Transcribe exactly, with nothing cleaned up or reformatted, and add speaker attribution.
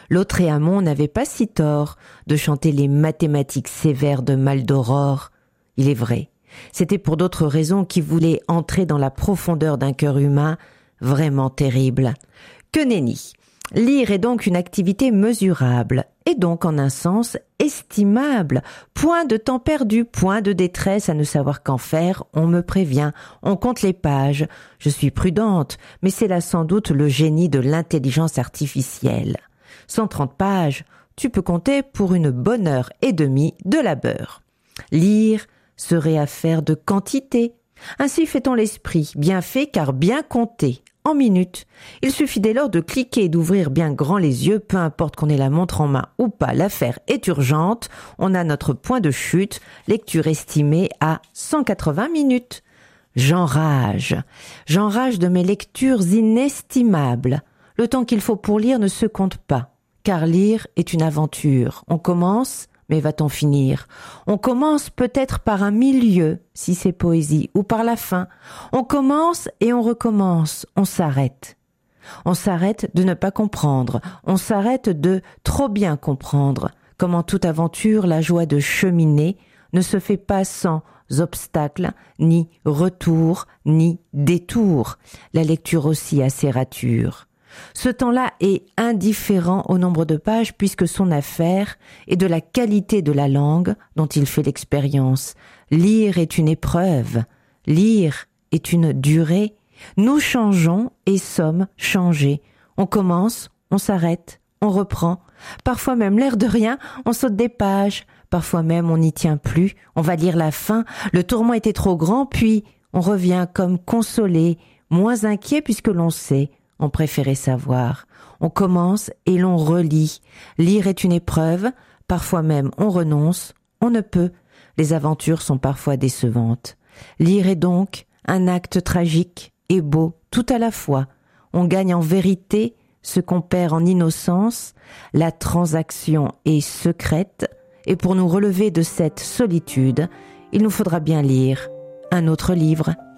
Speaker 1: Lautréamont n'avait pas si tort de chanter les mathématiques sévères de Maldoror. Il est vrai, c'était pour d'autres raisons qu'il voulait entrer dans la profondeur d'un cœur humain vraiment terrible. Que nenni! Lire est donc une activité mesurable, et donc en un sens estimable. Point de temps perdu, point de détresse à ne savoir qu'en faire, on me prévient, on compte les pages. Je suis prudente, mais c'est là sans doute le génie de l'intelligence artificielle. cent trente pages, tu peux compter pour une bonne heure et demie de labeur. Lire serait affaire de quantité. Ainsi fait-on l'esprit, bien fait car bien compté. En minutes. Il suffit dès lors de cliquer et d'ouvrir bien grand les yeux, peu importe qu'on ait la montre en main ou pas, l'affaire est urgente, on a notre point de chute, lecture estimée à cent quatre-vingts minutes. J'enrage, j'enrage de mes lectures inestimables. Le temps qu'il faut pour lire ne se compte pas, car lire est une aventure. On commence, mais va-t-on finir? On commence peut-être par un milieu, si c'est poésie, ou par la fin. On commence et on recommence, on s'arrête. On s'arrête de ne pas comprendre, on s'arrête de trop bien comprendre. Comme en toute aventure, la joie de cheminer ne se fait pas sans obstacles, ni retour, ni détour. La lecture aussi a ses ratures. Ce temps-là est indifférent au nombre de pages puisque son affaire est de la qualité de la langue dont il fait l'expérience. Lire est une épreuve, lire est une durée. Nous changeons et sommes changés. On commence, on s'arrête, on reprend. Parfois même, l'air de rien, on saute des pages. Parfois même, on n'y tient plus. On va lire la fin. Le tourment était trop grand, puis on revient comme consolé, moins inquiet puisque l'on sait. On préférait savoir. On commence et l'on relit. Lire est une épreuve, parfois même on renonce, on ne peut. Les aventures sont parfois décevantes. Lire est donc un acte tragique et beau tout à la fois. On gagne en vérité ce qu'on perd en innocence. La transaction est secrète et pour nous relever de cette solitude, il nous faudra bien lire un autre livre.